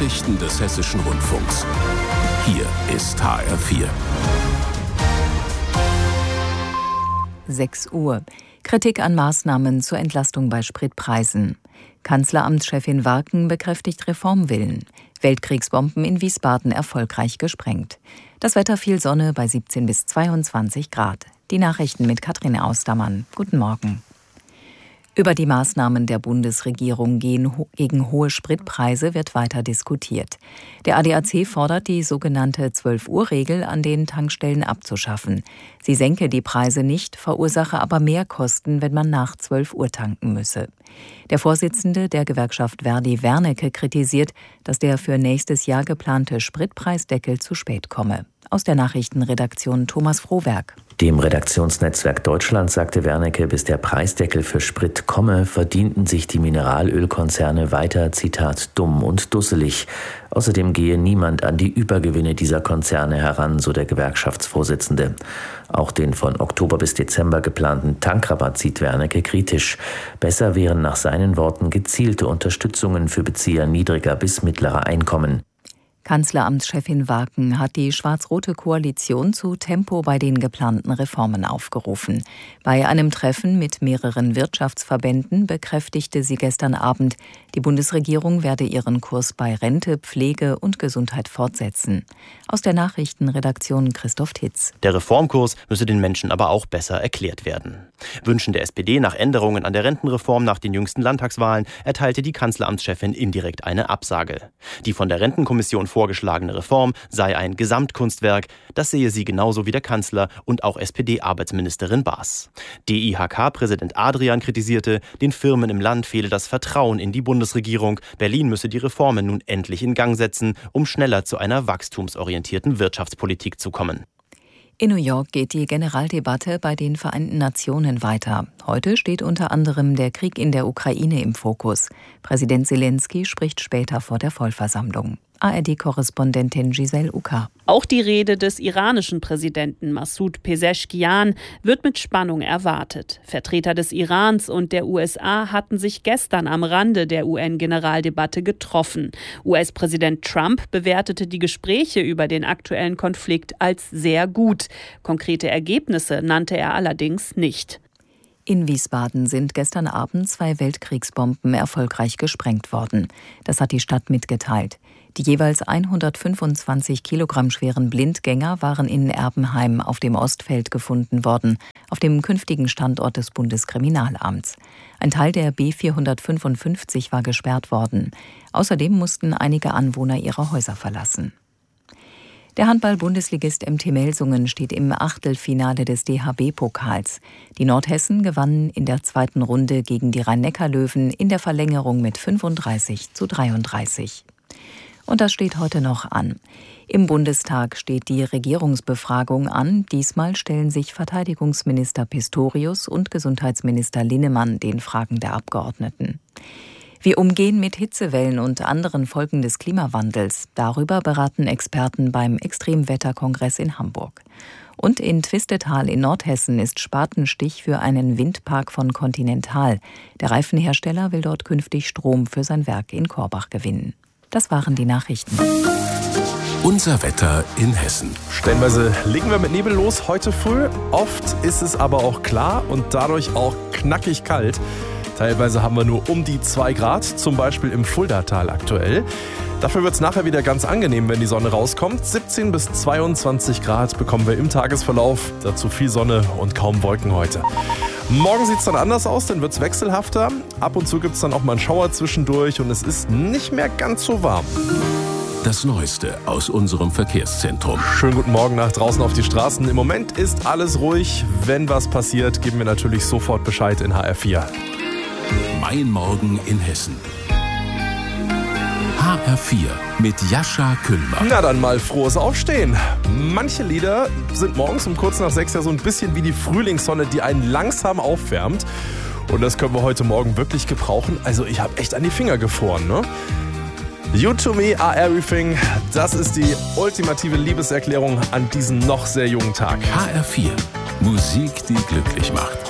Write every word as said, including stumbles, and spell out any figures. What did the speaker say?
Nachrichten des Hessischen Rundfunks. Hier ist H R vier. sechs Uhr. Kritik an Maßnahmen zur Entlastung bei Spritpreisen. Kanzleramtschefin Warken bekräftigt Reformwillen. Weltkriegsbomben in Wiesbaden erfolgreich gesprengt. Das Wetter viel Sonne bei siebzehn bis zweiundzwanzig Grad. Die Nachrichten mit Katrin Austermann. Guten Morgen. Über die Maßnahmen der Bundesregierung gegen hohe Spritpreise wird weiter diskutiert. Der A D A C fordert, die sogenannte zwölf-Uhr-Regel an den Tankstellen abzuschaffen. Sie senke die Preise nicht, verursache aber mehr Kosten, wenn man nach zwölf Uhr tanken müsse. Der Vorsitzende der Gewerkschaft Verdi Wernicke kritisiert, dass der für nächstes Jahr geplante Spritpreisdeckel zu spät komme. Aus der Nachrichtenredaktion Thomas Frohwerk. Dem Redaktionsnetzwerk Deutschland sagte Wernicke, bis der Preisdeckel für Sprit komme, verdienten sich die Mineralölkonzerne weiter, Zitat, dumm und dusselig. Außerdem gehe niemand an die Übergewinne dieser Konzerne heran, so der Gewerkschaftsvorsitzende. Auch den von Oktober bis Dezember geplanten Tankrabatt sieht Wernicke kritisch. Besser wären nach seinen Worten gezielte Unterstützungen für Bezieher niedriger bis mittlerer Einkommen. Kanzleramtschefin Warken hat die schwarz-rote Koalition zu Tempo bei den geplanten Reformen aufgerufen. Bei einem Treffen mit mehreren Wirtschaftsverbänden bekräftigte sie gestern Abend, die Bundesregierung werde ihren Kurs bei Rente, Pflege und Gesundheit fortsetzen. Aus der Nachrichtenredaktion Christoph Titz. Der Reformkurs müsse den Menschen aber auch besser erklärt werden. Wünschen der S P D nach Änderungen an der Rentenreform nach den jüngsten Landtagswahlen erteilte die Kanzleramtschefin indirekt eine Absage. Die von der Rentenkommission vorgeschlagene Reform sei ein Gesamtkunstwerk, das sehe sie genauso wie der Kanzler und auch S P D-Arbeitsministerin Baas. D I H K-Präsident Adrian kritisierte, den Firmen im Land fehle das Vertrauen in die Bundesregierung. Berlin müsse die Reformen nun endlich in Gang setzen, um schneller zu einer wachstumsorientierten Wirtschaftspolitik zu kommen. In New York geht die Generaldebatte bei den Vereinten Nationen weiter. Heute steht unter anderem der Krieg in der Ukraine im Fokus. Präsident Zelensky spricht später vor der Vollversammlung. A R D-Korrespondentin Giselle Uka. Auch die Rede des iranischen Präsidenten Massoud Pezeshkian wird mit Spannung erwartet. Vertreter des Irans und der U S A hatten sich gestern am Rande der U N-Generaldebatte getroffen. U S-Präsident Trump bewertete die Gespräche über den aktuellen Konflikt als sehr gut. Konkrete Ergebnisse nannte er allerdings nicht. In Wiesbaden sind gestern Abend zwei Weltkriegsbomben erfolgreich gesprengt worden. Das hat die Stadt mitgeteilt. Die jeweils hundertfünfundzwanzig Kilogramm schweren Blindgänger waren in Erbenheim auf dem Ostfeld gefunden worden, auf dem künftigen Standort des Bundeskriminalamts. Ein Teil der B vierhundertfünfundfünfzig war gesperrt worden. Außerdem mussten einige Anwohner ihre Häuser verlassen. Der Handball-Bundesligist M T Melsungen steht im Achtelfinale des D H B-Pokals. Die Nordhessen gewannen in der zweiten Runde gegen die Rhein-Neckar-Löwen in der Verlängerung mit fünfunddreißig zu dreiunddreißig. Und das steht heute noch an. Im Bundestag steht die Regierungsbefragung an. Diesmal stellen sich Verteidigungsminister Pistorius und Gesundheitsminister Linnemann den Fragen der Abgeordneten. Wir umgehen mit Hitzewellen und anderen Folgen des Klimawandels. Darüber beraten Experten beim Extremwetterkongress in Hamburg. Und in Twistetal in Nordhessen ist Spatenstich für einen Windpark von Continental. Der Reifenhersteller will dort künftig Strom für sein Werk in Korbach gewinnen. Das waren die Nachrichten. Unser Wetter in Hessen. Stellenweise legen wir mit Nebel los heute früh. Oft ist es aber auch klar und dadurch auch knackig kalt. Teilweise haben wir nur um die zwei Grad, zum Beispiel im Fuldatal aktuell. Dafür wird es nachher wieder ganz angenehm, wenn die Sonne rauskommt. siebzehn bis zweiundzwanzig Grad bekommen wir im Tagesverlauf. Dazu viel Sonne und kaum Wolken heute. Morgen sieht es dann anders aus, dann wird es wechselhafter. Ab und zu gibt es dann auch mal einen Schauer zwischendurch und es ist nicht mehr ganz so warm. Das Neueste aus unserem Verkehrszentrum. Schönen guten Morgen nach draußen auf die Straßen. Im Moment ist alles ruhig. Wenn was passiert, geben wir natürlich sofort Bescheid in H R vier. Mein Morgen in Hessen. H R vier mit Jascha Kühlmann. Na dann mal frohes Aufstehen. Manche Lieder sind morgens um kurz nach sechs ja so ein bisschen wie die Frühlingssonne, die einen langsam aufwärmt. Und das können wir heute Morgen wirklich gebrauchen. Also ich habe echt an die Finger gefroren, ne? You to me are everything. Das ist die ultimative Liebeserklärung an diesem noch sehr jungen Tag. H R vier. Musik, die glücklich macht.